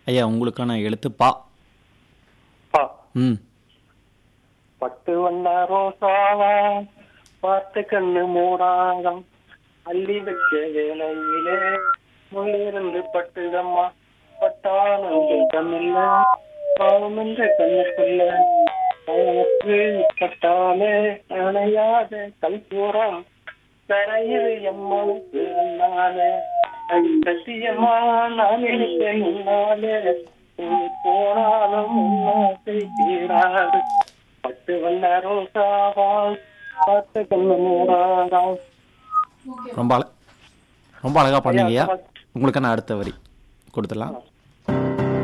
ஐயா உங்களுக்கான எழுத்து பா. பா. ம் பட்டு வண்ண ரோசாவா பார்த்து கண்ணு மூடாதம் அள்ளி வச்ச வேலையிலே முள்ளிருந்து பட்டுதம்மா பட்டாளம் கண்ணில்ல பாவம் என்ற கண்ணுக்குள்ள பாவத்து பட்டாலே அணையாத கல்பூரம் கரையுது எம்மனுக்கு முன்னாலே சத்தியம்மா நான் இருப்பேன் முன்னாலே போனாலும் முன்னாசை தீராது பட்டு வண்ண ரோசாவால் பார்த்து கண்ணு மூடாதாம். ரொம்ப ரொம்ப அழகாக பண்ணீங்கய்யா. உங்களுக்கான அடுத்த வரி கொடுத்துடலாம்.